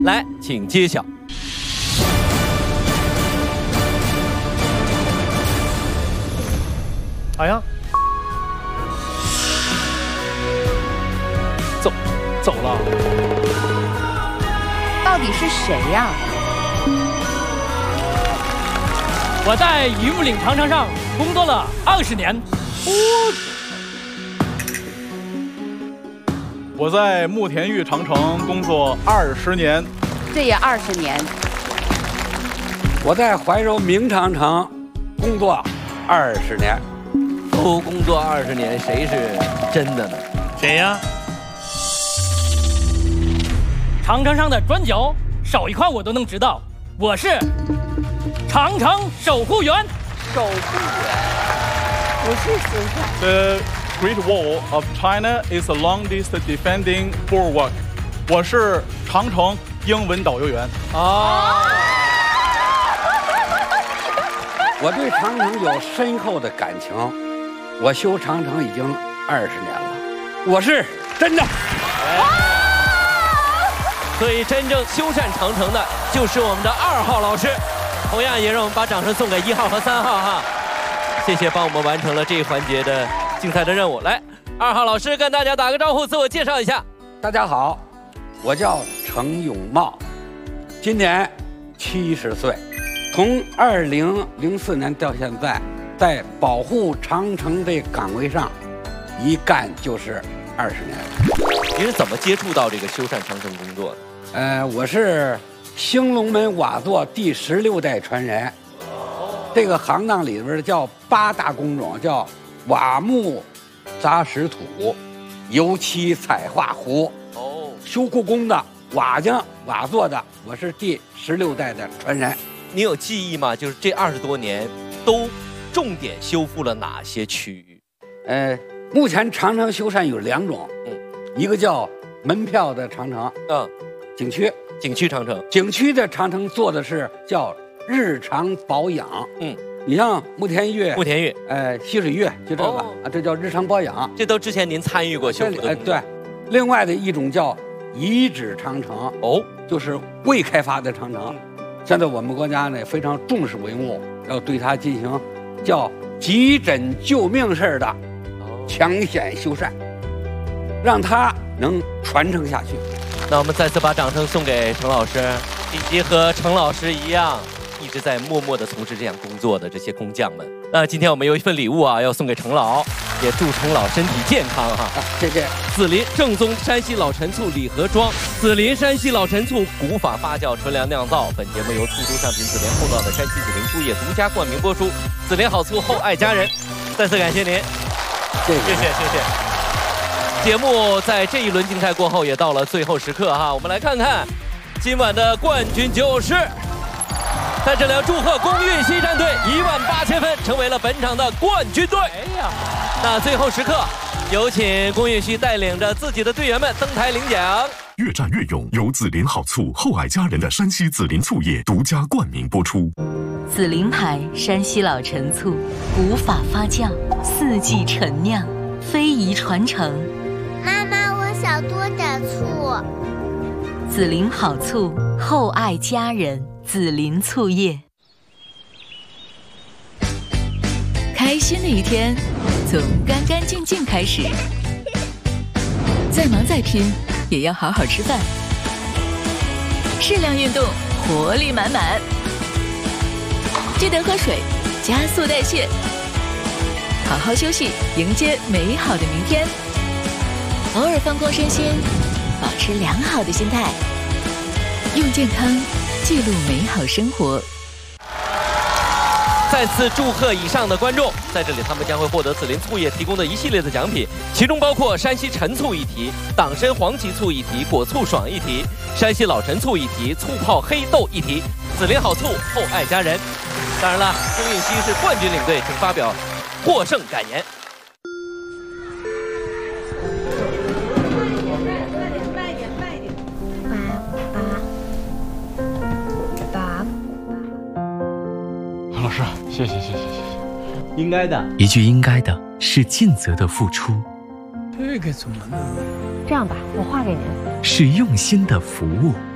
来，请揭晓。 哎呀，走了， 到底是谁呀？ 我在榆木岭长城上工作了20年。 我在慕田峪长城工作20年， 这也20年。 我在怀柔明长城工作20年， 都工作20年，谁是真的呢？ 谁呀？长城上的转角少一块我都能知道，我是长城守护员。 守护员，不是修缮。 The Great Wall of China is the longest defending bulwark。我是长城英文导游员。 我对长城有深厚的感情，我修长城已经20年了，我是真的。 所以真正修缮长城的就是我们的2号老师，同样也让我们把掌声送给1号和3号哈。谢谢帮我们完成了这一环节的精彩的任务。来，2号老师跟大家打个招呼，自我介绍一下。 大家好，我叫程永茂，今年70岁，从2004年到现在，在保护长城这岗位上，一干就是20年。 您是怎么接触到这个修缮长城工作的？ 我是兴隆门瓦座第16代传人。这个行当里边叫8大工种，叫瓦木、砸石土、油漆、彩画、糊。修故宫的、瓦匠、瓦座的，我是第16代的传人。 你有记忆吗？就是这20多年都重点修复了哪些区域？ 目前长城修缮有2种，一个叫门票的长城，景区长城， 景区的长城做的是叫日常保养，你像慕田峪，溪水峪就这个这叫日常保养， 这都之前您参与过修复的。 对，另外的一种叫遗址长城，就是未开发的长城。现在我们国家呢非常重视文物，要对它进行叫急诊救命式的抢险修缮，让它能传承下去。 那我们再次把掌声送给程老师，以及和程老师一样一直在默默地从事这项工作的这些工匠们。那今天我们有一份礼物啊，要送给程老，也祝程老身体健康哈。 谢谢。 紫林正宗山西老陈醋礼盒装，紫林山西老陈醋古法发酵纯粮酿造。本节目由醋中上品紫林后造的山西紫林醋业独家冠名播出。紫林好醋，厚爱家人。再次感谢您， 谢谢。 节目在这一轮竞赛过后，也到了最后时刻哈，我们来看看今晚的冠军就是。在这里要祝贺龚运熙战队18000分，成为了本场的冠军队。那最后时刻，有请龚运熙带领着自己的队员们登台领奖。 越战越勇，由紫林好醋厚爱家人的山西紫林醋业独家冠名播出。 紫林牌山西老陈醋，古法发酵，4季陈酿，非遗传承。 妈妈，我想多点醋。 紫林好醋，厚爱家人。紫林醋业。开心的一天，从干干净净开始。再忙再拼，也要好好吃饭。适量运动，活力满满。记得喝水，加速代谢。好好休息，迎接美好的明天。偶尔放空身心，保持良好的心态。用健康记录美好生活。 再次祝贺以上的观众，在这里他们将会获得紫林醋业提供的一系列的奖品，其中包括山西陈醋一提、党参黄芪醋一提、果醋爽一提、山西老陈醋一提、醋泡黑豆一提。紫林好醋，厚爱家人。当然了，龚运熙是冠军领队，请发表获胜感言。 老师，谢谢， 应该的。 一句应该的是尽责的付出， 这个怎么弄？ 这样吧，我画给您。 是用心的服务。